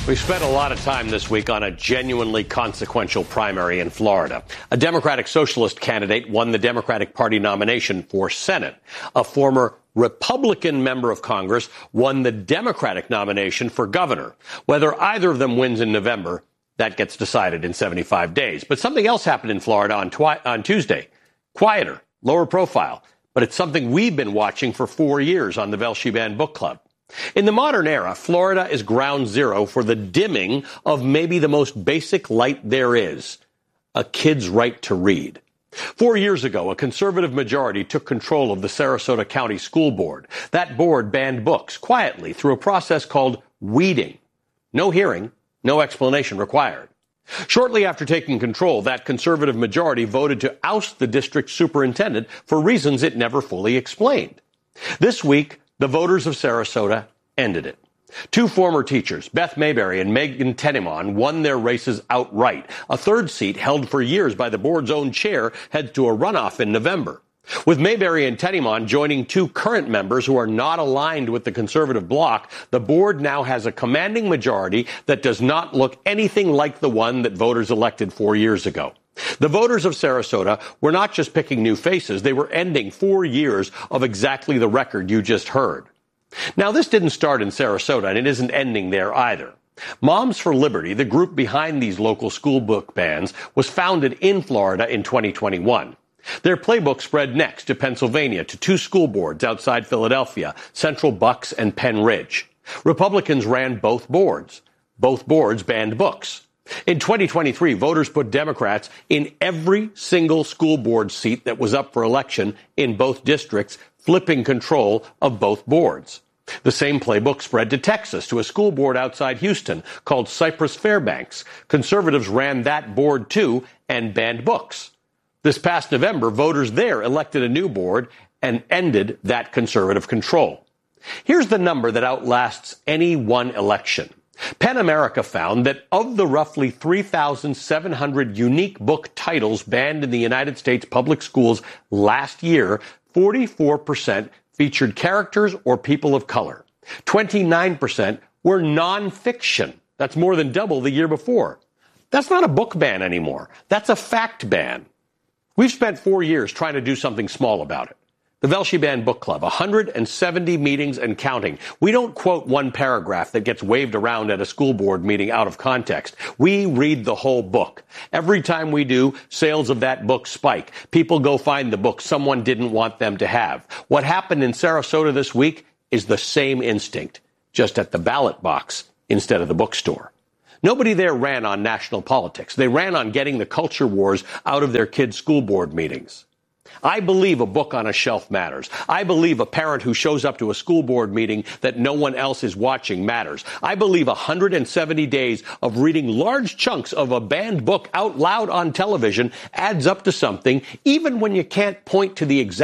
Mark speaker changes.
Speaker 1: We've spent a lot of time this week on a genuinely consequential primary in Florida. A Democratic Socialist candidate won the Democratic Party nomination for Senate. A former Republican member of Congress won the Democratic nomination for governor. Whether either of them wins in November, that gets decided in 75 days. But something else happened in Florida on Tuesday. Quieter, lower profile, but it's something we've been watching for 4 years on the Velshi Band Book Club. In the modern era, Florida is ground zero for the dimming of maybe the most basic light there is, a kid's right to read. 4 years ago, a conservative majority took control of the Sarasota County School Board. That board banned books quietly through a process called weeding. No hearing, no explanation required. Shortly after taking control, that conservative majority voted to oust the district superintendent for reasons it never fully explained. This week, the voters of Sarasota ended it. Two former teachers, Beth Mayberry and Megan Tenimon, won their races outright. A third seat, held for years by the board's own chair, heads to a runoff in November. With Mayberry and Tenimon joining two current members who are not aligned with the conservative bloc, the board now has a commanding majority that does not look anything like the one that voters elected 4 years ago. The voters of Sarasota were not just picking new faces, they were ending 4 years of exactly the record you just heard. Now, this didn't start in Sarasota, and it isn't ending there either. Moms for Liberty, the group behind these local school book bans, was founded in Florida in 2021. Their playbook spread next to Pennsylvania to two school boards outside Philadelphia, Central Bucks and Penn Ridge. Republicans ran both boards. Both boards banned books. In 2023, voters put Democrats in every single school board seat that was up for election in both districts, flipping control of both boards. The same playbook spread to Texas, to a school board outside Houston called Cypress Fairbanks. Conservatives ran that board too and banned books. This past November, voters there elected a new board and ended that conservative control. Here's the number that outlasts any one election. PEN America found that of the roughly 3,700 unique book titles banned in the United States public schools last year, 44% featured characters or people of color. 29% were nonfiction. That's more than double the year before. That's not a book ban anymore. That's a fact ban. We've spent 4 years trying to do something small about it. The Velshi Band Book Club, 170 meetings and counting. We don't quote one paragraph that gets waved around at a school board meeting out of context. We read the whole book. Every time we do, sales of that book spike. People go find the book someone didn't want them to have. What happened in Sarasota this week is the same instinct, just at the ballot box instead of the bookstore. Nobody there ran on national politics. They ran on getting the culture wars out of their kids' school board meetings. I believe a book on a shelf matters. I believe a parent who shows up to a school board meeting that no one else is watching matters. I believe 170 days of reading large chunks of a banned book out loud on television adds up to something, even when you can't point to the exact